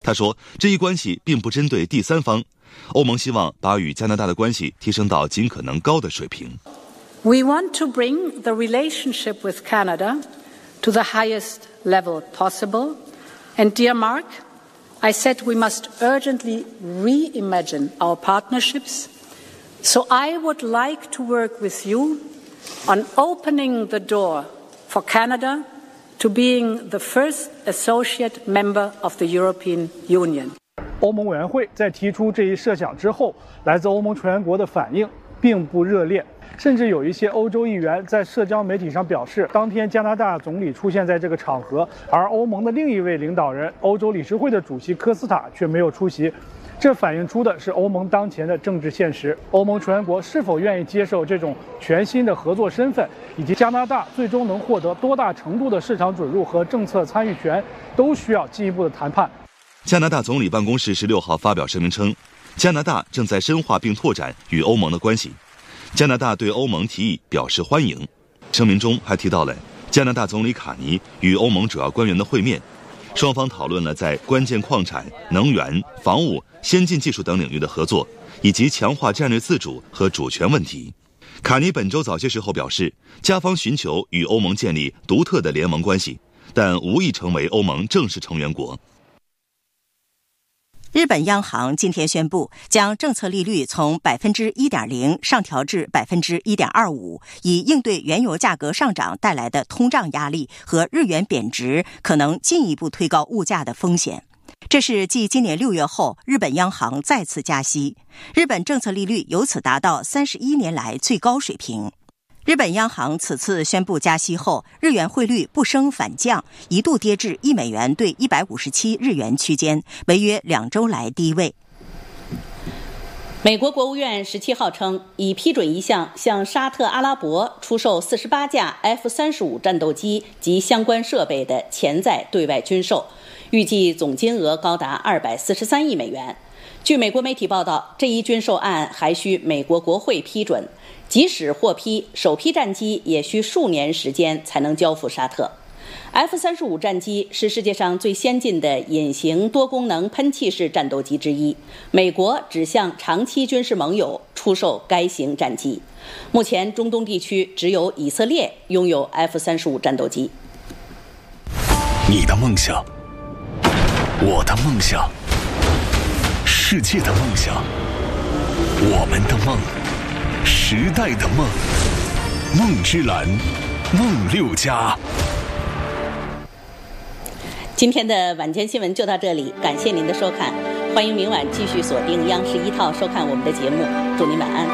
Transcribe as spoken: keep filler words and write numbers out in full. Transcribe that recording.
他说，这一关系并不针对第三方，欧盟希望把与加拿大的关系提升到尽可能高的水平。 We want to bring the relationship with Canada to the highest level possible. And dear Mark, I said we must urgently reimagine our partnerships. So I would like to work with you on opening the door for Canada to being the first associate member of the European Union. 欧盟委员会在提出这一设想之后，来自欧盟成员国的反应并不热烈，甚至有一些欧洲议员在社交媒体上表示，当天加拿大总理出现在这个场合，而欧盟的另一位领导人欧洲理事会的主席科斯塔却没有出席。这反映出的是欧盟当前的政治现实。欧盟成员国是否愿意接受这种全新的合作身份，以及加拿大最终能获得多大程度的市场准入和政策参与权，都需要进一步的谈判。 加拿大总理办公室十六号发表声明称，加拿大正在深化并拓展与欧盟的关系。加拿大对欧盟提议表示欢迎。声明中还提到了加拿大总理卡尼与欧盟主要官员的会面，双方讨论了在关键矿产、能源、防务、先进技术等领域的合作，以及强化战略自主和主权问题。卡尼本周早些时候表示，加方寻求与欧盟建立独特的联盟关系，但无意成为欧盟正式成员国。 日本央行今天宣布，将政策利率从百分之一点零上调至百分之一点二五，以应对原油价格上涨带来的通胀压力和日元贬值可能进一步推高物价的风险。这是继今年六月后，日本央行再次加息，日本政策利率由此达到三十一年来最高水平。日本央行此次宣布加息后，日元汇率不升反降，一度跌至一美元兑一百五十七日元区间，为约两周来低位。 美国国务院十七号称，已批准一项向沙特阿拉伯出售四十八架 F 三十五 战斗机及相关设备的潜在对外军售，预计总金额高达二百四十三亿美元。据美国媒体报道，这一军售案还需美国国会批准，即使获批，首批战机也需数年时间才能交付沙特。F 三十五 战机是世界上最先进的隐形多功能喷气式战斗机之一，美国只向长期军事盟友出售该型战机。目前中东地区只有以色列拥有 F 三十五 战斗机。 你的梦想，我的梦想，世界的梦想，我们的梦，时代的梦，梦之蓝，梦六家。 今天的晚间新闻就到这里，感谢您的收看，欢迎明晚继续锁定央视一套收看我们的节目，祝您晚安。